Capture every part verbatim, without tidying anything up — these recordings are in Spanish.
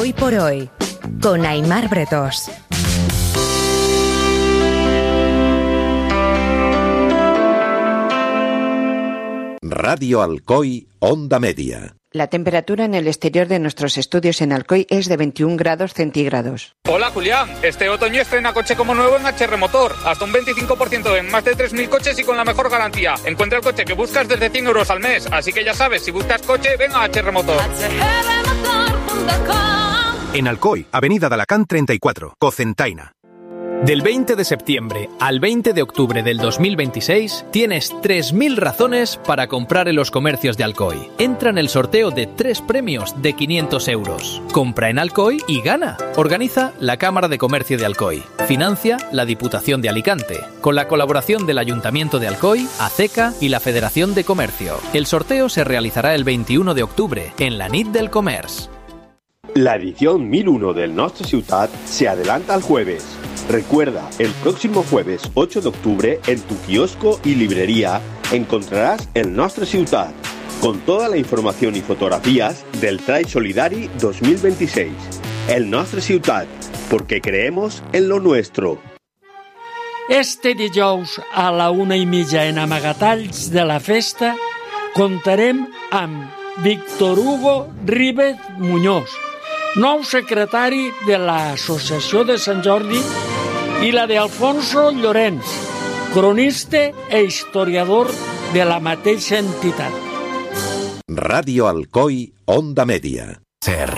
Hoy por hoy, con Aimar Bretos. Radio Alcoy, Onda Media. La temperatura en el exterior de nuestros estudios en Alcoy es de veintiún grados centígrados. Hola Julián, este otoño estrena coche como nuevo en H R Motor. Hasta un veinticinco por ciento en más de tres mil coches y con la mejor garantía. Encuentra el coche que buscas desde cien euros al mes. Así que ya sabes, si buscas coche, ven a H R Motor. En Alcoy, Avenida de Alacant treinta y cuatro, Cocentaina. Del veinte de septiembre al veinte de octubre del dos mil veintiséis tienes tres mil razones para comprar en los comercios de Alcoy. Entra en el sorteo de tres premios de quinientos euros. Compra en Alcoy y gana. Organiza la Cámara de Comercio de Alcoy. Financia la Diputación de Alicante, con la colaboración del Ayuntamiento de Alcoy, ACECA y la Federación de Comercio. El sorteo se realizará el veintiuno de octubre en la nit del Comerç. La edición mil uno del Nostra Ciutat se adelanta al jueves. Recuerda, el próximo jueves ocho de octubre en tu kiosco y librería encontrarás el Nostra Ciutat, con toda la información y fotografías del Try Solidari dos mil veintiséis. El Nostra Ciutat, porque creemos en lo nuestro. Este dijous a la una i mitja en Amagatalls de la Festa contarem amb Víctor Hugo Ríbez Muñoz, nou secretari de l'Associació de Sant Jordi, i la de Alfonso Llorens, cronista e historiador de la mateixa entitat. Radio Alcoy, Onda Media. Ser.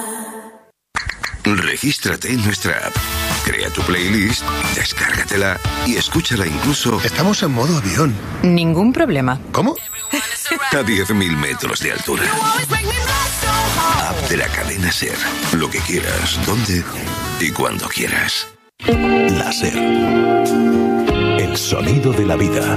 Regístrate en nuestra app. Crea tu playlist, descárgatela y escúchala incluso... Estamos en modo avión. Ningún problema. ¿Cómo? A diez mil metros de altura. App de la cadena Ser. Lo que quieras, dónde y cuando quieras. La Ser. El sonido de la vida.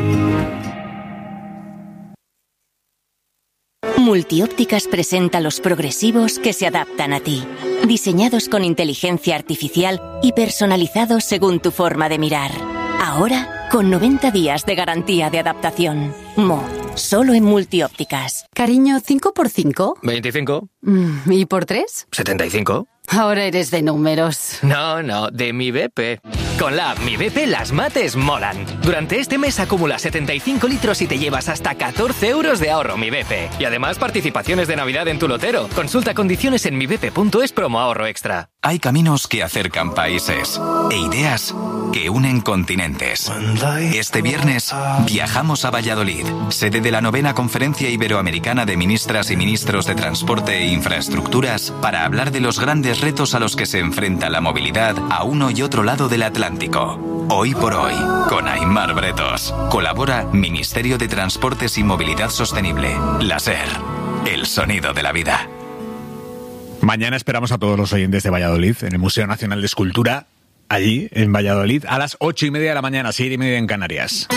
Multiópticas presenta los progresivos que se adaptan a ti. Diseñados con inteligencia artificial y personalizados según tu forma de mirar. Ahora, con noventa días de garantía de adaptación. Mo, solo en Multiópticas. Cariño, ¿cinco por cinco? veinticinco. Mm, ¿Y por tres? setenta y cinco. Ahora eres de números. No, no, de Mi B P. Con la app Mi B P las mates molan. Durante este mes acumula setenta y cinco litros y te llevas hasta catorce euros de ahorro Mi B P. Y además participaciones de Navidad en tu lotero. Consulta condiciones en mi b p punto es promo ahorro extra. Hay caminos que acercan países e ideas que unen continentes. Este viernes viajamos a Valladolid, sede de la novena Conferencia Iberoamericana de Ministras y Ministros de Transporte e Infraestructuras, para hablar de los grandes retos a los que se enfrenta la movilidad a uno y otro lado del Atlántico. Hoy por hoy, con Aimar Bretos. Colabora Ministerio de Transportes y Movilidad Sostenible. La Ser, el sonido de la vida. Mañana esperamos a todos los oyentes de Valladolid en el Museo Nacional de Escultura, allí en Valladolid, a las ocho y media de la mañana, siete y media en Canarias.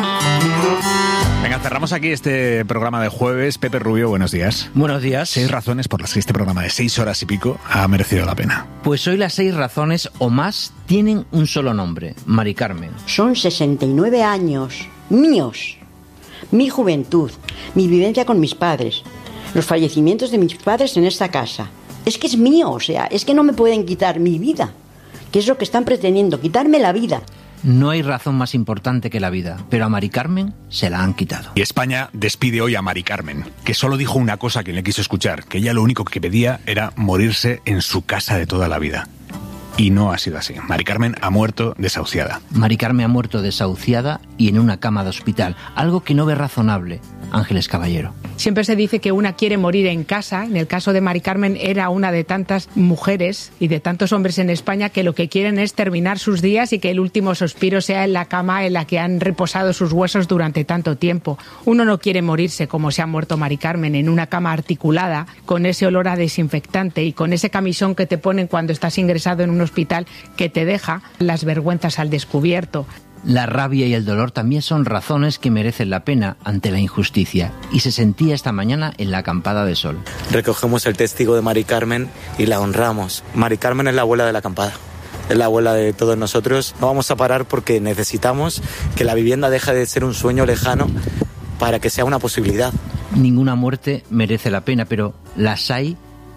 Venga, cerramos aquí este programa de jueves. Pepe Rubio, buenos días. Buenos días. Seis razones por las que este programa de seis horas y pico ha merecido la pena. Pues hoy las seis razones o más tienen un solo nombre, Mari Carmen. Son sesenta y nueve años míos, mi juventud, mi vivencia con mis padres, los fallecimientos de mis padres en esta casa. Es que es mío, o sea, es que no me pueden quitar mi vida, que es lo que están pretendiendo, quitarme la vida. No hay razón más importante que la vida, pero a Mari Carmen se la han quitado. Y España despide hoy a Mari Carmen, que solo dijo una cosa a quien le quiso escuchar, que ella lo único que pedía era morirse en su casa de toda la vida. Y no ha sido así. Mari Carmen ha muerto desahuciada. Mari Carmen ha muerto desahuciada y en una cama de hospital, algo que no ve razonable Ángeles Caballero. Siempre se dice que una quiere morir en casa. En el caso de Mari Carmen era una de tantas mujeres y de tantos hombres en España que lo que quieren es terminar sus días y que el último suspiro sea en la cama en la que han reposado sus huesos durante tanto tiempo. Uno no quiere morirse como se ha muerto Mari Carmen, en una cama articulada, con ese olor a desinfectante y con ese camisón que te ponen cuando estás ingresado en un hospital que te deja las vergüenzas al descubierto. La rabia y el dolor también son razones que merecen la pena ante la injusticia, y se sentía esta mañana en la acampada de Sol. Recogemos el testigo de Mari Carmen y la honramos. Mari Carmen es la abuela de la acampada, es la abuela de todos nosotros. No vamos a parar porque necesitamos que la vivienda deje de ser un sueño lejano para que sea una posibilidad. Ninguna muerte merece la pena, pero las hay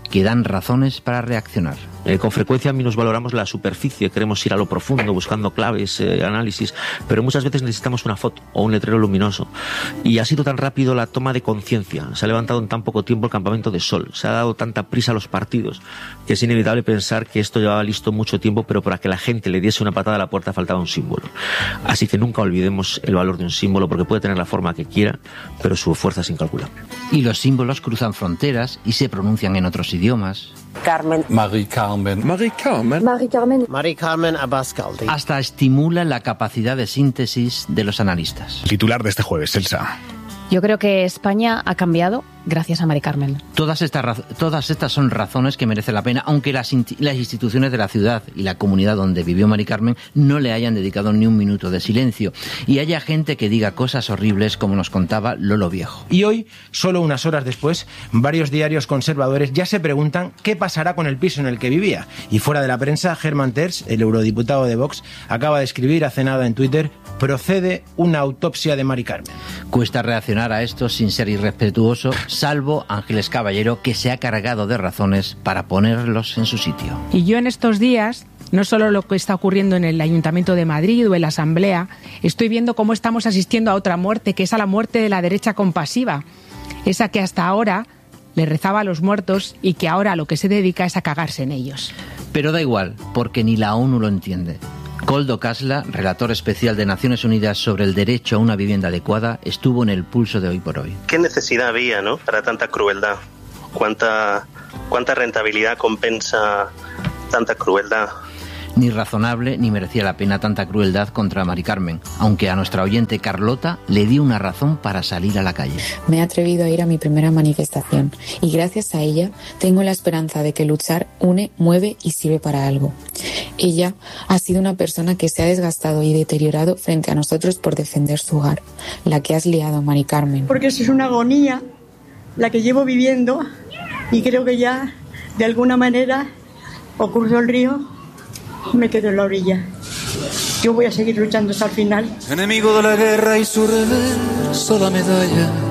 que dan razones para reaccionar. Eh, con frecuencia minusvaloramos la superficie, queremos ir a lo profundo buscando claves, eh, análisis, pero muchas veces necesitamos una foto o un letrero luminoso. Y ha sido tan rápido la toma de conciencia, se ha levantado en tan poco tiempo el campamento de sol, se ha dado tanta prisa a los partidos, que es inevitable pensar que esto llevaba listo mucho tiempo, pero para que la gente le diese una patada a la puerta faltaba un símbolo. Así que nunca olvidemos el valor de un símbolo, porque puede tener la forma que quiera, pero su fuerza es incalculable. Y los símbolos cruzan fronteras y se pronuncian en otros idiomas. Carmen. Marie Carmen. Marie Carmen. Marie Carmen. Marie Carmen Abascaldi. Hasta estimula la capacidad de síntesis de los analistas. Titular de este jueves, Elsa. Yo creo que España ha cambiado gracias a Mari Carmen. Todas estas, todas estas son razones que merecen la pena, aunque las, las instituciones de la ciudad y la comunidad donde vivió Mari Carmen no le hayan dedicado ni un minuto de silencio. Y haya gente que diga cosas horribles, como nos contaba Lolo Viejo. Y hoy, solo unas horas después, varios diarios conservadores ya se preguntan qué pasará con el piso en el que vivía. Y fuera de la prensa, Germán Terç, el eurodiputado de Vox, acaba de escribir hace nada en Twitter: procede una autopsia de Mari Carmen. Cuesta reaccionar a esto sin ser irrespetuoso, salvo Ángeles Caballero, que se ha cargado de razones para ponerlos en su sitio. Y yo en estos días, no solo lo que está ocurriendo en el Ayuntamiento de Madrid o en la Asamblea, estoy viendo cómo estamos asistiendo a otra muerte, que es a la muerte de la derecha compasiva, esa que hasta ahora le rezaba a los muertos y que ahora lo que se dedica es a cagarse en ellos. Pero da igual, porque ni la ONU lo entiende. Koldo Kasla, relator especial de Naciones Unidas sobre el derecho a una vivienda adecuada, estuvo en el pulso de Hoy por Hoy. ¿Qué necesidad había, no, para tanta crueldad? ¿Cuánta, cuánta rentabilidad compensa tanta crueldad? Ni razonable ni merecía la pena tanta crueldad contra Mari Carmen, aunque a nuestra oyente Carlota le dio una razón para salir a la calle. Me he atrevido a ir a mi primera manifestación y gracias a ella tengo la esperanza de que luchar une, mueve y sirve para algo. Ella ha sido una persona que se ha desgastado y deteriorado frente a nosotros por defender su hogar, la que has liado, Mari Carmen. Porque eso es una agonía la que llevo viviendo y creo que ya de alguna manera o cruzo el río, me quedo en la orilla. Yo voy a seguir luchando hasta el final. Enemigo de la guerra y su reverso la medalla.